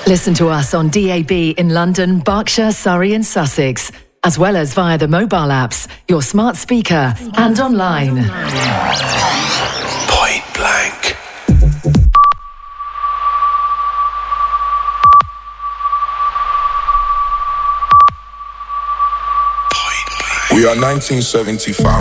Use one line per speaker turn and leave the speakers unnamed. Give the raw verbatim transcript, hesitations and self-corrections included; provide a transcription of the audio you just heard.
Listen to us on D A B in London, Berkshire, Surrey and Sussex, as well as via the mobile apps, your smart speaker and online.
Point blank.
We are nineteen seventy-five.